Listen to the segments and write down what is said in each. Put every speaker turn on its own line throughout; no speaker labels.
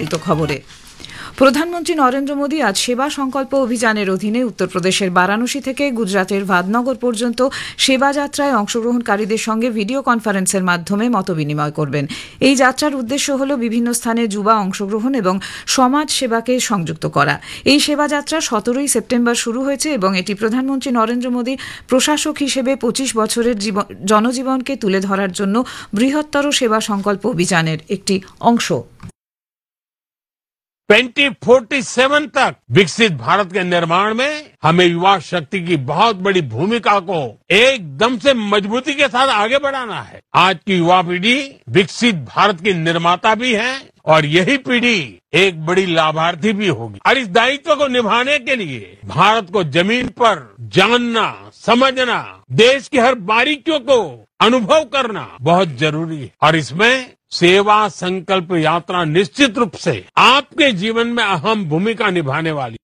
বিস্তারিত খবরে। প্রধানমন্ত্রী নরেন্দ্র মোদী আজ সেবা সংকল্প অভিযানের অধীনে উত্তরপ্রদেশের বারাণসী থেকে গুজরাটের ভাদনগর পর্যন্ত সেবা যাত্রায় অংশগ্রহণকারীদের সঙ্গে ভিডিও কনফারেন্সের মাধ্যমে মতবিনিময় করবেন। এই যাত্রার উদ্দেশ্য হল বিভিন্ন স্থানে যুবা অংশগ্রহণ এবং সমাজ সেবাকে সংযুক্ত করা। এই সেবা যাত্রা 17 সেপ্টেম্বর শুরু হয়েছে এবং এটি প্রধানমন্ত্রী নরেন্দ্র মোদী প্রশাসক হিসেবে 25 বছরের জনজীবনকে তুলে ধরার জন্য বৃহত্তর সেবা সংকল্প অভিযানের একটি অংশ।
2047 तक विकसित भारत के निर्माण में हमें युवा शक्ति की बहुत बड़ी भूमिका को एकदम से मजबूती के साथ आगे बढ़ाना है। आज की युवा पीढ़ी विकसित भारत की निर्माता भी है और यही पीढ़ी एक बड़ी लाभार्थी भी होगी। और इस दायित्व को निभाने के लिए भारत को जमीन पर जानना, समझना, देश की हर बारीकियों को अनुभव करना बहुत जरूरी है। और इसमें सेवा संकल्प यात्रा निश्चित रूप से आपके जीवन में अहम भूमिका निभाने वाली।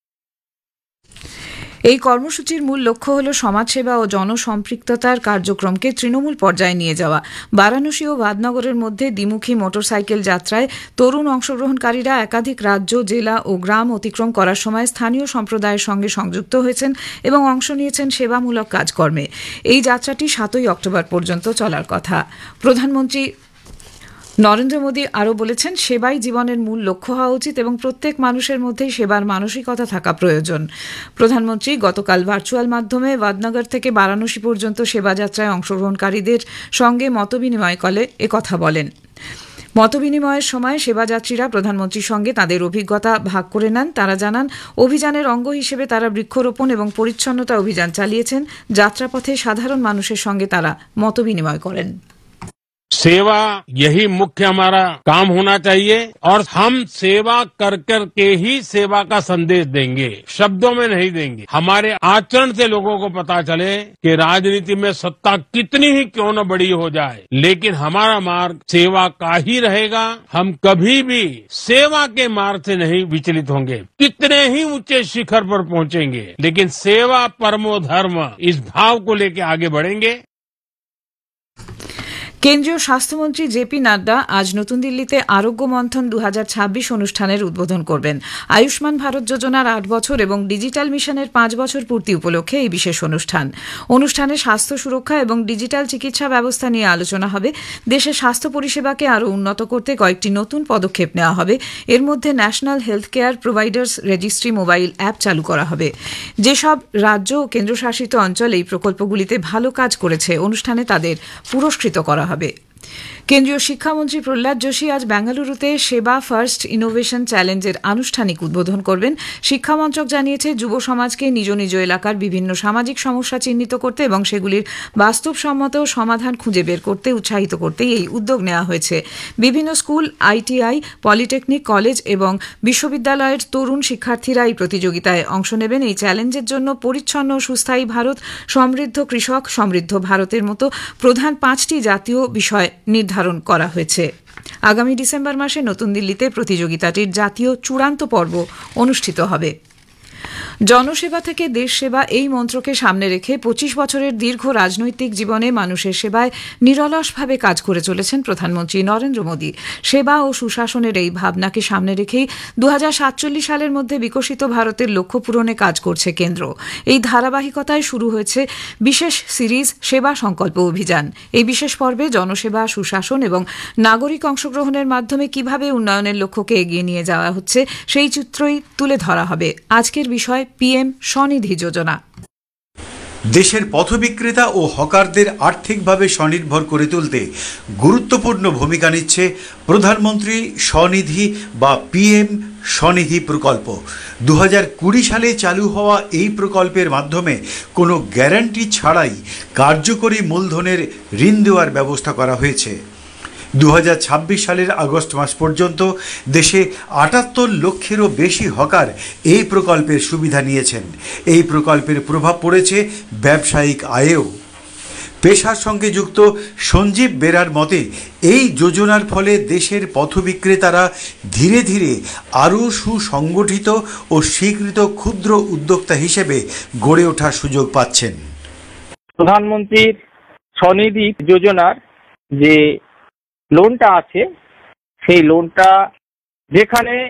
এই কর্মসূচির মূল লক্ষ্য হল সমাজসেবা ও জনসম্পৃক্ততার কার্যক্রমকে তৃণমূল পর্যায়ে নিয়ে যাওয়া। বারাণসী ও ভাদনগরের মধ্যে দ্বিমুখী মোটরসাইকেল যাত্রায় তরুণ অংশগ্রহণকারীরা একাধিক রাজ্য, জেলা ও গ্রাম অতিক্রম করার সময় স্থানীয় সম্প্রদায়ের সঙ্গে সংযুক্ত হয়েছেন এবং অংশ নিয়েছেন সেবামূলক কাজকর্মে। এই যাত্রাটি 7 অক্টোবর পর্যন্ত চলার কথা। প্রধানমন্ত্রী নরেন্দ্র মোদী আরও বলেছেন, সেবাই জীবনের মূল লক্ষ্য হওয়া উচিত এবং প্রত্যেক মানুষের মধ্যেই সেবার মানসিকতা থাকা প্রয়োজন। প্রধানমন্ত্রী গতকাল ভার্চুয়াল মাধ্যমে ভাদনগর থেকে বারাণসী পর্যন্ত সেবাযাত্রায় অংশগ্রহণকারীদের সঙ্গে মতবিনিময়কালে একথা বলেন। মতবিনিময়ের সময় সেবাযাত্রীরা প্রধানমন্ত্রীর সঙ্গে তাদের অভিজ্ঞতা ভাগ করে নেন। তারা জানান, অভিযানের অঙ্গ হিসেবে তারা বৃক্ষরোপণ এবং পরিচ্ছন্নতা অভিযান চালিয়েছেন। যাত্রাপথে সাধারণ মানুষের সঙ্গে তারা মতবিনিময় করেন।
सेवा यही मुख्य हमारा काम होना चाहिए और हम सेवा कर कर के ही सेवा का संदेश देंगे, शब्दों में नहीं देंगे। हमारे आचरण से लोगों को पता चले कि राजनीति में सत्ता कितनी ही क्यों न बड़ी हो जाए, लेकिन हमारा मार्ग सेवा का ही रहेगा। हम कभी भी सेवा के मार्ग से नहीं विचलित होंगे। कितने ही ऊंचे शिखर पर पहुंचेंगे, लेकिन सेवा परमो धर्म इस भाव को लेकर आगे बढ़ेंगे।
কেন্দ্রীয় স্বাস্থ্যমন্ত্রী জেপি নাড্ডা আজ নতুন দিল্লিতে আরোগ্য মন্থন 2026 অনুষ্ঠানের উদ্বোধন করবেন। আয়ুষ্মান ভারত যোজনার 8 বছর এবং ডিজিটাল মিশনের 5 বছর পূর্তি উপলক্ষে এই বিশেষ অনুষ্ঠানে স্বাস্থ্য সুরক্ষা এবং ডিজিটাল চিকিৎসা ব্যবস্থা নিয়ে আলোচনা হবে। দেশের স্বাস্থ্য পরিষেবাকে আরও উন্নত করতে কয়েকটি নতুন পদক্ষেপ নেওয়া হবে। এর মধ্যে national health care providers registry mobile app চালু করা হবে। যেসব রাজ্য ও কেন্দ্রশাসিত অঞ্চল এই প্রকল্পগুলিতে ভালো কাজ করেছে, অনুষ্ঠানে তাদের পুরস্কৃত করা হবে। কেন্দ্রীয় শিক্ষামন্ত্রী প্রহ্লাদ যোশী আজ বেঙ্গালুরুতে সেবা ফার্স্ট ইনোভেশন চ্যালেঞ্জের আনুষ্ঠানিক উদ্বোধন করবেন। শিক্ষা মন্ত্রক জানিয়েছে, যুব সমাজকে নিজ নিজ এলাকার বিভিন্ন সামাজিক সমস্যা চিহ্নিত করতে এবং সেগুলির বাস্তবসম্মত সমাধান খুঁজে বের করতে উৎসাহিত করতেই এই উদ্যোগ নেওয়া হয়েছে। বিভিন্ন স্কুল, আইটিআই, পলিটেকনিক, কলেজ এবং বিশ্ববিদ্যালয়ের তরুণ শিক্ষার্থীরা এই প্রতিযোগিতায় অংশ নেবেন। এই চ্যালেঞ্জের জন্য পরিচ্ছন্ন সুস্থায়ী ভারত, সমৃদ্ধ কৃষক, সমৃদ্ধ ভারতের মতো প্রধান 5টি জাতীয় বিষয় নির্ধারণ করা হয়েছে। আগামী ডিসেম্বর মাসে নতুন দিল্লিতে প্রতিযোগিতাটির জাতীয় চূড়ান্ত পর্ব অনুষ্ঠিত হবে। জনসেবা থেকে দেশ সেবা এই মন্ত্রকে সামনে রেখে 25 বছরের দীর্ঘ রাজনৈতিক জীবনে মানুষের সেবায় নিরলসভাবে কাজ করে চলেছেন প্রধানমন্ত্রী নরেন্দ্র মোদী। সেবা ও সুশাসনের এই ভাবনাকে সামনে রেখেই 2047 সালের মধ্যে বিকশিত ভারতের লক্ষ্য পূরণে কাজ করছে কেন্দ্র। এই ধারাবাহিকতায় শুরু হয়েছে বিশেষ সিরিজ সেবা সংকল্প অভিযান। এই বিশেষ পর্বে জনসেবা, সুশাসন এবং নাগরিক অংশগ্রহণের মাধ্যমে কিভাবে উন্নয়নের লক্ষ্যকে এগিয়ে নিয়ে যাওয়া হচ্ছে সেই চিত্রই তুলে ধরা হবে। আজকের বিষয় পিএম স্বনিধি যোজনা।
দেশের পথবিক্রেতা ও হকারদের আর্থিকভাবে স্বনির্ভর করে তুলতে গুরুত্বপূর্ণ ভূমিকা নিচ্ছে প্রধানমন্ত্রী স্বনিধি বা পিএম স্বনিধি প্রকল্প। 2020 সালে চালু হওয়া এই প্রকল্পের মাধ্যমে কোনো গ্যারান্টি ছাড়াই কার্যকরী মূলধনের ঋণ দেওয়ার ব্যবস্থা করা হয়েছে। 2026 সালের আগস্ট মাস পর্যন্ত দেশে 78 লক্ষেরও বেশি হকার এই প্রকল্পের সুবিধা নিয়েছেন। এই প্রকল্পের প্রভাব পড়েছে ব্যবসায়িক আয়েও। পেশার সঙ্গে যুক্ত সঞ্জীব বেরার মতে, এই যোজনার ফলে দেশের পথবিক্রেতারা ধীরে ধীরে আরও সুসংগঠিত ও স্বীকৃত ক্ষুদ্র উদ্যোক্তা হিসেবে গড়ে ওঠার সুযোগ পাচ্ছেন।
প্রধানমন্ত্রীর স্বনিধি যোজনার যে লোনটা আছে, সেই লোনটা যেখানে